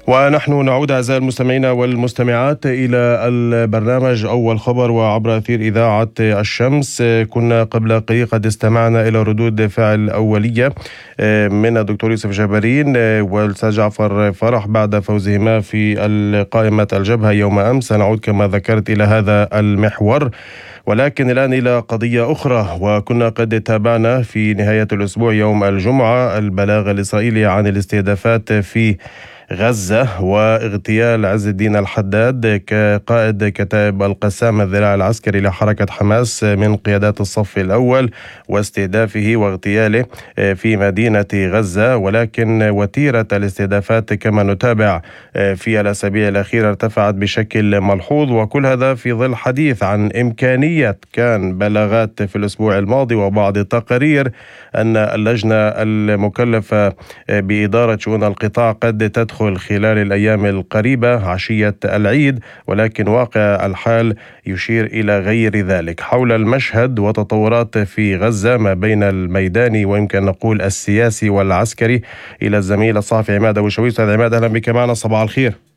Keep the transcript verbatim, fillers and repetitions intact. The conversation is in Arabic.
ونحن نعود أعزائي المستمعين والمستمعات إلى البرنامج أول خبر وعبر أثير إذاعة الشمس. كنا قبل قليل قد استمعنا إلى ردود فعل أولية من الدكتور يوسف جبارين والأستاذ جعفر فرح بعد فوزهما في قائمة الجبهة يوم أمس. سنعود كما ذكرت إلى هذا المحور، ولكن الآن إلى قضية أخرى. وكنا قد تابعنا في نهاية الأسبوع يوم الجمعة البلاغ الإسرائيلي عن الاستهدافات في غزة واغتيال عز الدين الحداد كقائد كتائب القسام الذراع العسكري لحركة حماس من قيادات الصف الأول، واستهدافه واغتياله في مدينة غزة. ولكن وتيرة الاستهدافات كما نتابع في الأسابيع الأخيرة ارتفعت بشكل ملحوظ، وكل هذا في ظل حديث عن إمكانية كان بلاغات في الأسبوع الماضي وبعض التقارير أن اللجنة المكلفة بإدارة شؤون القطاع قد تدخل خلال الأيام القريبة عشية العيد، ولكن واقع الحال يشير إلى غير ذلك. حول المشهد وتطورات في غزة ما بين الميداني ويمكن نقول السياسي والعسكري إلى الزميل الصحفي عماد أبو شويش. أستاذ عماد، أهلا بك معنا، صباح الخير.